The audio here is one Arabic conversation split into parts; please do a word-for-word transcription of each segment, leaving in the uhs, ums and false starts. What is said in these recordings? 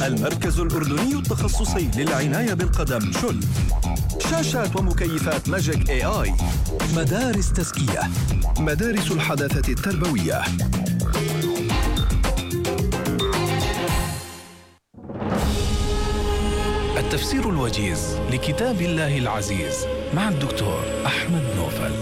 المركز الأردني التخصصي للعناية بالقدم شل. شاشات ومكيفات ماجيك اي اي. مدارس تزكية، مدارس الحداثة التربوية. التفسير الوجيز لكتاب الله العزيز مع الدكتور أحمد نوفل.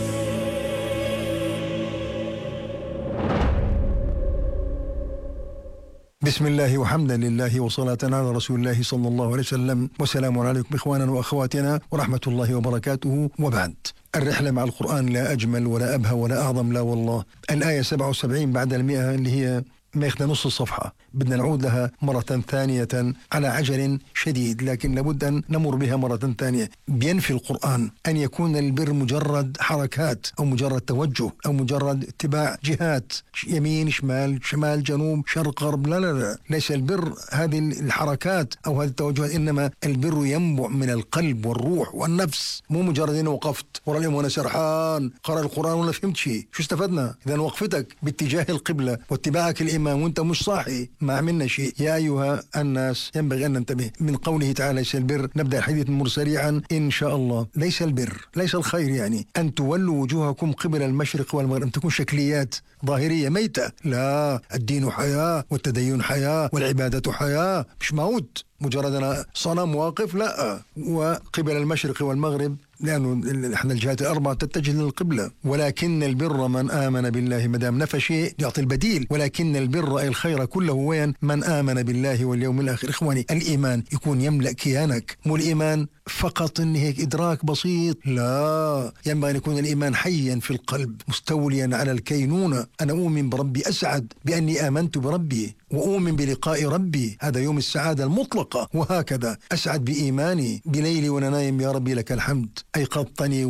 بسم الله وحمدا لله وصلاة على رسول الله صلى الله عليه وسلم، وسلام عليكم إخواننا وأخواتنا ورحمة الله وبركاته، وبعد. الرحلة مع القرآن لا أجمل ولا أبهى ولا أعظم، لا والله. الآية سبعة وسبعين بعد المئة اللي هي ما يخدى نص الصفحة، بدنا نعود لها مرة ثانية على عجل شديد، لكن لابد أن نمر بها مرة ثانية. بينفي القرآن أن يكون البر مجرد حركات أو مجرد توجه أو مجرد اتباع جهات، يمين شمال شمال جنوب شرق غرب. لا لا لا، ليس البر هذه الحركات أو هذه التوجهات، إنما البر ينبع من القلب والروح والنفس، مو مجرد أنه وقفت ورا اليوم وأنا سرحان قرأ القرآن ولا فهمت شيء. شو استفدنا إذا وقفتك باتجاه القبلة واتباعك الإمام وأنت مش صاحي؟ ما عملنا شيء. يا أيها الناس ينبغي أن ننتبه من قوله تعالى ليس البر. نبدأ الحديث مر سريعا إن شاء الله. ليس البر، ليس الخير يعني أن تولوا وجوهكم قبل المشرق والمغرب، أن تكون شكليات ظاهرية ميتة. لا، الدين حياة والتدين حياة والعبادة حياة، مش موت مجرد أنا صنم واقف. لا، وقبل المشرق والمغرب لأنه إحنا الجهات الأربعة تتجه للقبلة. ولكن البر من آمن بالله، مدام نفى شيء يعطي البديل. ولكن البر أي الخير كله وين؟ من آمن بالله واليوم الآخر. إخواني، الإيمان يكون يملأ كيانك، مو الإيمان فقط إن هيك إدراك بسيط. لا، ينبغي أن يكون الإيمان حيا في القلب مستوليا على الكينونة. أنا أؤمن بربي، أسعد بأني آمنت بربي وأؤمن بلقاء ربي، هذا يوم السعادة المطلقة. وهكذا أسعد بإيماني بليلي وأنا نايم، يا ربي لك الحمد، أيقظتني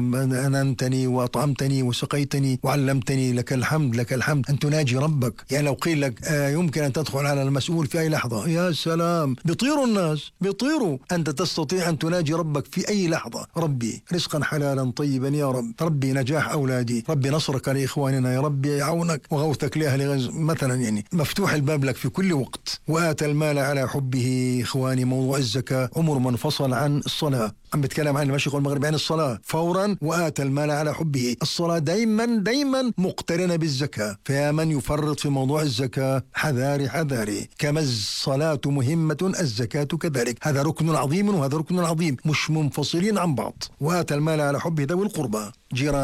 وأنمتني وأطعمتني وسقيتني وعلمتني، لك الحمد لك الحمد. أن تناجي ربك، يعني لو قيل لك آه يمكن أن تدخل على المسؤول في أي لحظة، يا سلام، بيطيروا الناس بيطيروا. أنت تستطيع أن تناجي ربك في أي لحظة. ربي رزقا حلالا طيبا يا رب، ربي نجاح أولادي، ربي نصرك لإخواننا، يا ربي عونك وغوثك لأهل غزة مثلا، يعني مفتوح الباب لك في كل وقت. وآتى المال على حبه. إخواني، موضوع الزكاة عمر ما انفصل عن الصلاة. عم بتكلم عن المشرق والمغرب، عن الصلاة فورا. وآتى المال على حبه، الصلاة دايما دايما مقترنة بالزكاة. فيا من يفرط في موضوع الزكاة حذاري حذاري. كما الصلاة مهمة الزكاة كذلك، هذا ركن عظيم وهذا ركن عظيم، مش منفصلين عن بعض. وآتى المال على حبه ذوي القربى، جيران